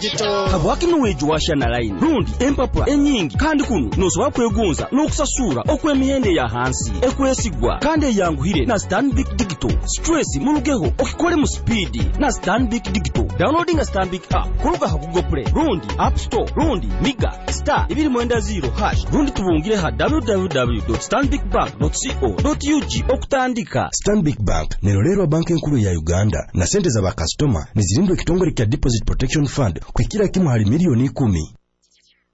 digital habwaki nuweju washana line rundi empapula enyingi kandi kuno nosobola kwegonza n'okusasura okw'emihende ya hansi ekwesigwa kandi eyanguhire na Stanbic Digital. Stress mulugeho okikole mu speed na Stanbic Digital. Downloading a Stanbic app kuluka ha Google Play rundi App Store rundi Miga *210# rundi tubungire ha www.stanbicbank.co.ug okutandika. Stanbic Bank nerolero banki enkulu ya Uganda na sente za bakastoma nizirindwe kitongole kya Deposit Protection Fund kwekira kimu hali milioni 10.